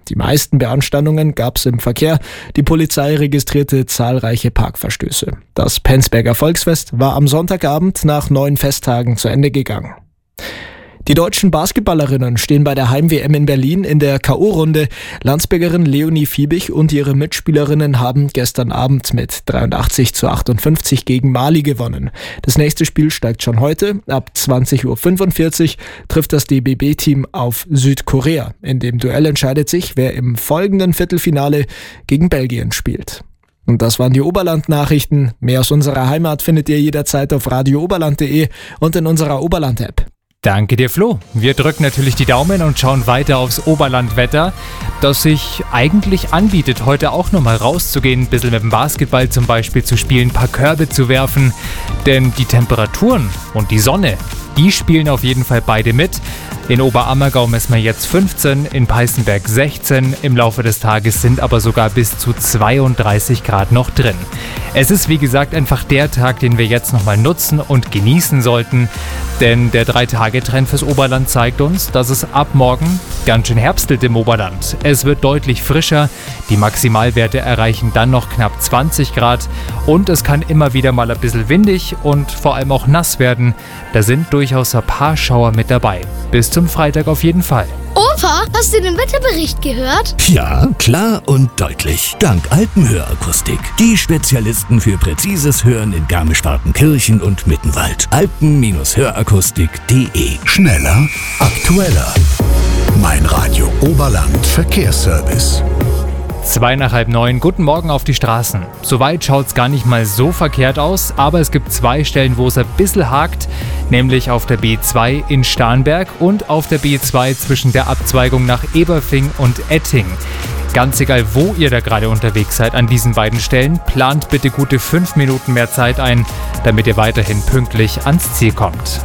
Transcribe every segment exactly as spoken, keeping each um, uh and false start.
Die meisten Beanstandungen gab es im Verkehr. Die Polizei registrierte zahlreiche Parkverstöße. Das Penzberger Volksfest war am Sonntagabend nach neun Festtagen zu Ende gegangen. Die deutschen Basketballerinnen stehen bei der Heim-W M in Berlin in der K O-Runde. Landsbergerin Leonie Fiebig und ihre Mitspielerinnen haben gestern Abend mit dreiundachtzig zu achtundfünfzig gegen Mali gewonnen. Das nächste Spiel steigt schon heute. Ab zwanzig Uhr fünfundvierzig trifft das D B B-Team auf Südkorea. In dem Duell entscheidet sich, wer im folgenden Viertelfinale gegen Belgien spielt. Und das waren die Oberland-Nachrichten. Mehr aus unserer Heimat findet ihr jederzeit auf radio oberland punkt de und in unserer Oberland-App. Danke dir, Flo. Wir drücken natürlich die Daumen und schauen weiter aufs Oberlandwetter, das sich eigentlich anbietet, heute auch nochmal rauszugehen, ein bisschen mit dem Basketball zum Beispiel zu spielen, ein paar Körbe zu werfen. Denn die Temperaturen und die Sonne, die spielen auf jeden Fall beide mit. In Oberammergau messen wir jetzt fünfzehn, in Peißenberg sechzehn. Im Laufe des Tages sind aber sogar bis zu zweiunddreißig Grad noch drin. Es ist wie gesagt einfach der Tag, den wir jetzt nochmal nutzen und genießen sollten. Denn der drei-Tage-Trend fürs Oberland zeigt uns, dass es ab morgen ganz schön herbstelt im Oberland. Es wird deutlich frischer, die Maximalwerte erreichen dann noch knapp zwanzig Grad und es kann immer wieder mal ein bisschen windig und vor allem auch nass werden. Da sind durchaus ein paar Schauer mit dabei. Bis zum Freitag auf jeden Fall. Opa, hast du den Wetterbericht gehört? Ja, klar und deutlich. Dank Alpenhörakustik. Die Spezialisten für präzises Hören in Garmisch-Partenkirchen und Mittenwald. alpen Hörakustik punkt de. Schneller, aktueller. Mein Radio Oberland Verkehrsservice. Zwei nach halb neun, guten Morgen auf die Straßen. Soweit schaut's gar nicht mal so verkehrt aus, aber es gibt zwei Stellen, wo es ein bisschen hakt, nämlich auf der B zwei in Starnberg und auf der B zwei zwischen der Abzweigung nach Eberfing und Etting. Ganz egal, wo ihr da gerade unterwegs seid an diesen beiden Stellen, plant bitte gute fünf Minuten mehr Zeit ein, damit ihr weiterhin pünktlich ans Ziel kommt.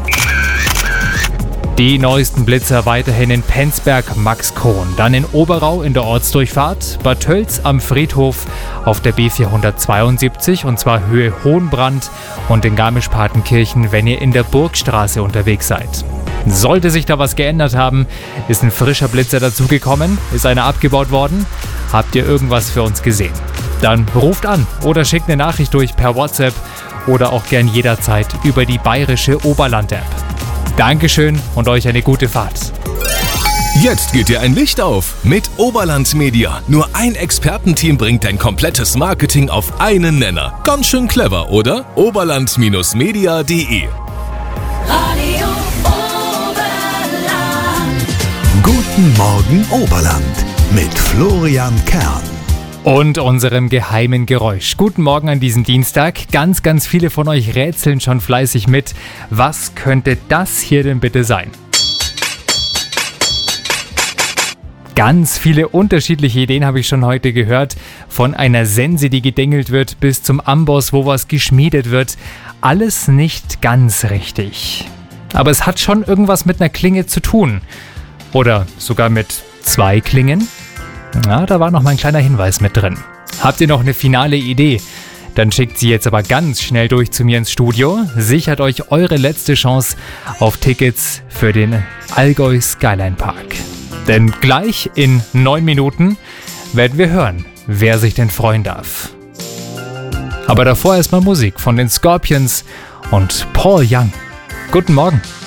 Die neuesten Blitzer weiterhin in Penzberg, Max Kohn, dann in Oberau in der Ortsdurchfahrt, Bad Tölz am Friedhof auf der B vierhundertzweiundsiebzig und zwar Höhe Hohenbrand und in Garmisch-Partenkirchen, wenn ihr in der Burgstraße unterwegs seid. Sollte sich da was geändert haben, ist ein frischer Blitzer dazugekommen, ist einer abgebaut worden, habt ihr irgendwas für uns gesehen? Dann ruft an oder schickt eine Nachricht durch per WhatsApp oder auch gern jederzeit über die bayerische Oberland-App. Dankeschön und euch eine gute Fahrt. Jetzt geht dir ein Licht auf mit Oberland Media. Nur ein Expertenteam bringt dein komplettes Marketing auf einen Nenner. Ganz schön clever, oder? oberland Media punkt de. Radio Oberland. Guten Morgen Oberland mit Florian Kern. Und unserem geheimen Geräusch. Guten Morgen an diesem Dienstag. Ganz, ganz viele von euch rätseln schon fleißig mit. Was könnte das hier denn bitte sein? Ganz viele unterschiedliche Ideen habe ich schon heute gehört. Von einer Sense, die gedengelt wird, bis zum Amboss, wo was geschmiedet wird. Alles nicht ganz richtig. Aber es hat schon irgendwas mit einer Klinge zu tun. Oder sogar mit zwei Klingen. Na, da war noch mal ein kleiner Hinweis mit drin. Habt ihr noch eine finale Idee? Dann schickt sie jetzt aber ganz schnell durch zu mir ins Studio. Sichert euch eure letzte Chance auf Tickets für den Allgäu Skyline Park. Denn gleich in neun Minuten werden wir hören, wer sich denn freuen darf. Aber davor erstmal Musik von den Scorpions und Paul Young. Guten Morgen.